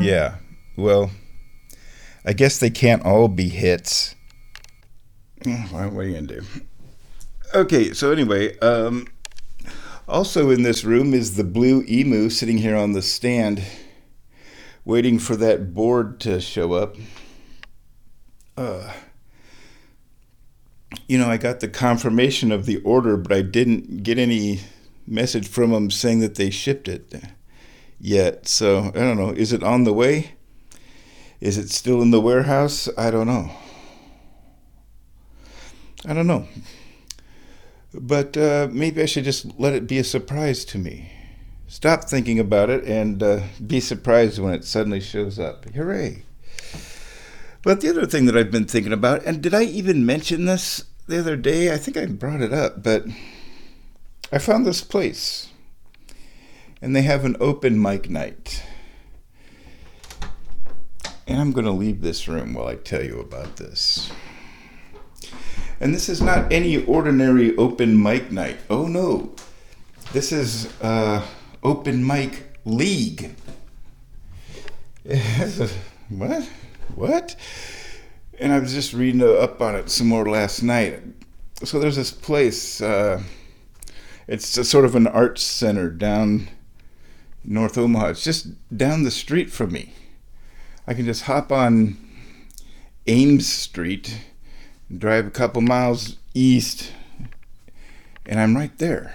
Yeah. Well, I guess they can't all be hits. What are you going to do? Okay, so anyway, also in this room is the blue emu sitting here on the stand, waiting for that board to show up. I got the confirmation of the order, but I didn't get any message from them saying that they shipped it yet. So, I don't know. Is it on the way? Is it still in the warehouse? I don't know. But maybe I should just let it be a surprise to me. Stop thinking about it and be surprised when it suddenly shows up. Hooray. But the other thing that I've been thinking about, and did I even mention this the other day? I think I brought it up, but I found this place. And they have an open mic night. And I'm going to leave this room while I tell you about this. And this is not any ordinary open mic night. Oh no. This is open mic league. What? And I was just reading up on it some more last night. So there's this place. It's a sort of an arts center down North Omaha. It's just down the street from me. I can just hop on Ames Street, drive a couple miles east, and I'm right there.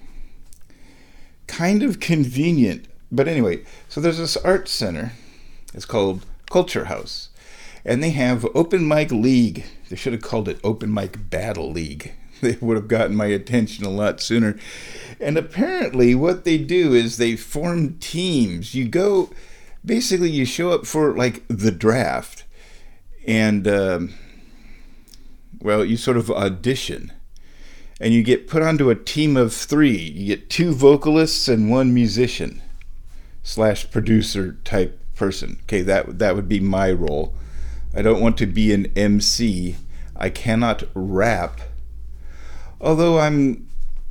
Kind of convenient. But anyway, so there's this art center. It's called Culture House. And they have open mic league. They should have called it open mic battle league. They would have gotten my attention a lot sooner. And apparently what they do is they form teams. Basically you show up for like the draft. And, you sort of audition. And you get put onto a team of 3. You get 2 vocalists and 1 musician / producer type person. Okay, that would be my role. I don't want to be an MC. I cannot rap. Although I'm,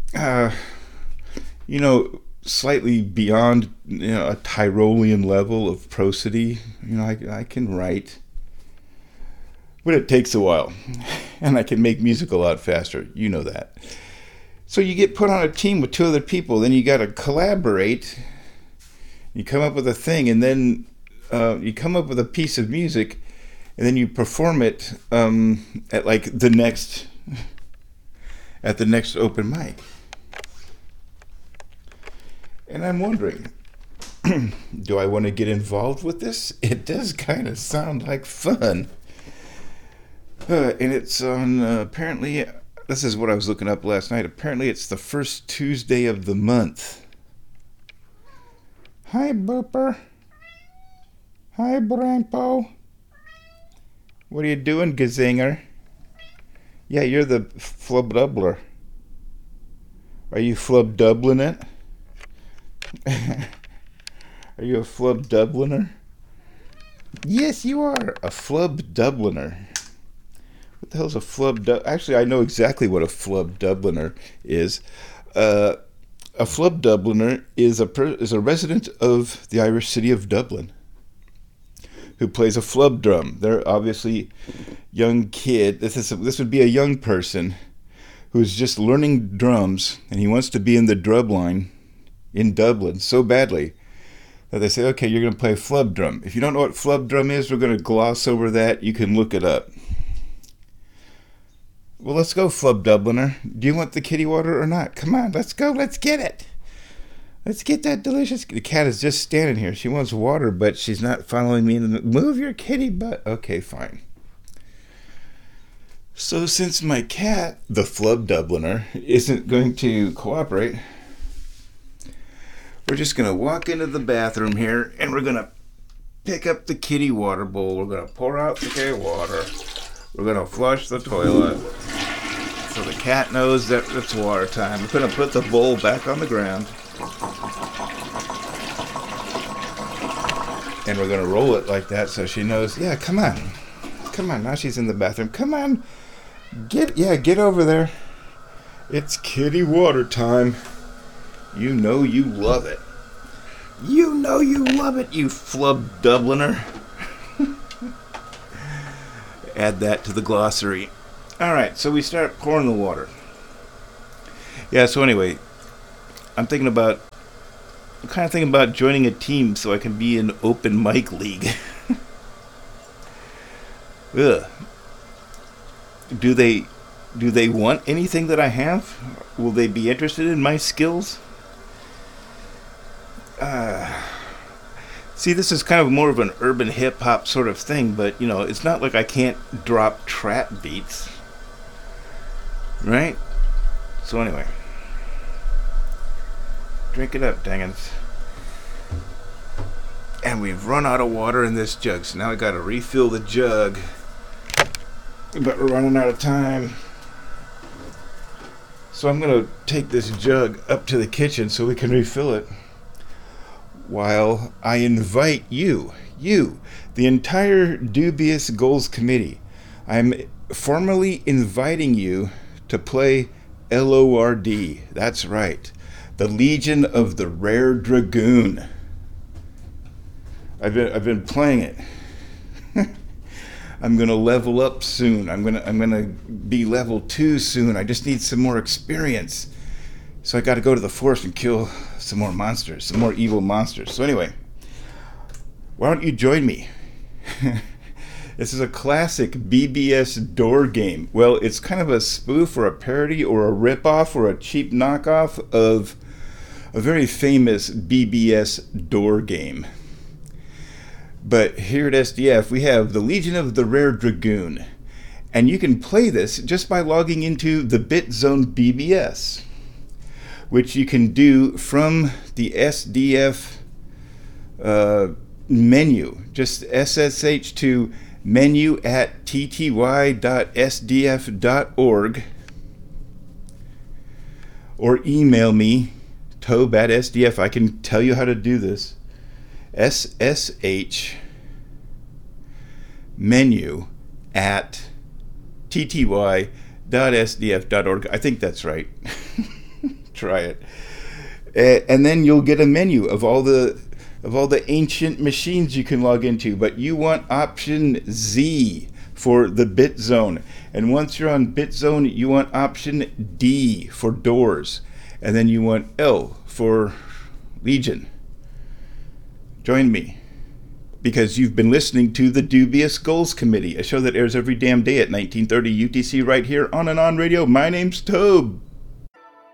slightly beyond, a Tyrolean level of prosody. I can write. But it takes a while. And I can make music a lot faster. You know that. So you get put on a team with 2 other people. Then you got to collaborate. You come up with a thing. And then you come up with a piece of music. And then you perform it at the next open mic. And I'm wondering, do I want to get involved with this? It does kind of sound like fun. And it's on, apparently, this is what I was looking up last night. Apparently it's the first Tuesday of the month. Hi, Booper. Hi, Brampo. What are you doing, Gazinger? Yeah, you're the flub doubler. Are you flub doubling it? Are you a flub Dubliner? Yes, you are a flub Dubliner. What the hell's a flub? Actually, I know exactly what a flub Dubliner is. A flub Dubliner is a resident of the Irish city of Dublin who plays a flub drum. They're obviously young kid. This would be a young person who's just learning drums, and he wants to be in the drum line in Dublin so badly that they say, okay, you're going to play flub drum. If you don't know what flub drum is, we're going to gloss over that. You can look it up. Well, let's go, flub Dubliner. Do you want the kitty water or not? Come on, let's go. Let's get it. Let's get that delicious... The cat is just standing here. She wants water, but she's not following me. Move your kitty butt. Okay, fine. So since my cat, the flub Dubliner, isn't going to cooperate, we're just going to walk into the bathroom here, and we're going to pick up the kitty water bowl. We're going to pour out the kitty water. We're going to flush the toilet so the cat knows that it's water time. We're going to put the bowl back on the ground. And we're going to roll it like that so she knows, yeah, come on. Come on, now she's in the bathroom. Come on. Get over there. It's kitty water time. You know you love it. You know you love it, you flub Dubliner. Add that to the glossary. Alright, so we start pouring the water. Yeah, so anyway, I'm kind of thinking about joining a team so I can be in open mic league. Ugh. Do they want anything that I have? Will they be interested in my skills? See, this is kind of more of an urban hip-hop sort of thing, but, you know, it's not like I can't drop trap beats. Right? So anyway. Drink it up, dang it. And we've run out of water in this jug, so now I gotta refill the jug. But we're running out of time. So I'm gonna take this jug up to the kitchen so we can refill it. While I invite you, the entire Dubious Goals Committee, I'm formally inviting you to play LORD. That's right, the Legion of the Rare Dragoon. I've been playing it. I'm gonna level up soon. I'm gonna be level 2 soon. I just need some more experience. So I got to go to the forest and kill some more monsters, some more evil monsters. So anyway, why don't you join me? This is a classic BBS door game. Well, it's kind of a spoof or a parody or a ripoff or a cheap knockoff of a very famous BBS door game. But here at SDF, we have the Legion of the Rare Dragoon. And you can play this just by logging into the BitZone BBS, which you can do from the SDF menu. Just SSH to menu at tty.sdf.org or email me, tobe@sdf. I can tell you how to do this. SSH menu at tty.sdf.org. I think that's right. Try it. And then you'll get a menu of all the ancient machines you can log into, but you want option Z for the BitZone. And once you're on BitZone, you want option D for doors. And then you want L for Legion. Join me, because you've been listening to the Dubious Goals Committee, a show that airs every damn day at 1930 UTC right here on and on radio. My name's Tobe.